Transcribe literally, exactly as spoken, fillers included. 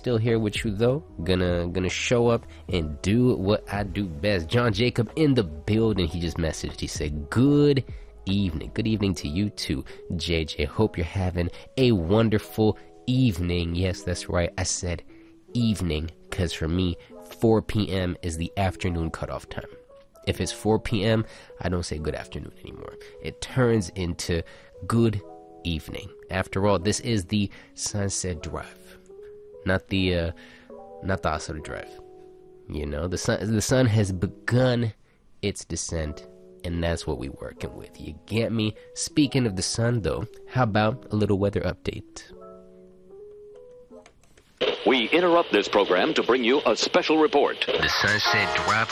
still here with you though. Gonna gonna show up and do what I do best. John Jacob in the building. He just messaged. He said, good evening. Good evening to you too, J J. Hope you're having a wonderful evening. Yes, that's right. I said evening because for me, four p.m. is the afternoon cutoff time. If it's four p.m., I don't say good afternoon anymore. It turns into good evening. After all, this is the Sunset Drive, not the uh, not the Asada Drive. You know, the sun the sun has begun its descent, and that's what we're working with. You get me? Speaking of the sun, though, how about a little weather update? We interrupt this program to bring you a special report. The Sunset Drive